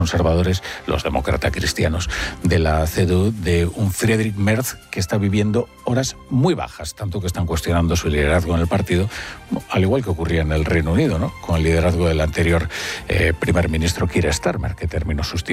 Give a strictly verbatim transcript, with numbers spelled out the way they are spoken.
conservadores, los demócratas cristianos de la C D U, de un Friedrich Merz que está viviendo horas muy bajas, tanto que están cuestionando su liderazgo en el partido, al igual que ocurría en el Reino Unido, ¿no?, con el liderazgo del anterior eh, primer ministro Keir Starmer, que terminó sustituyendo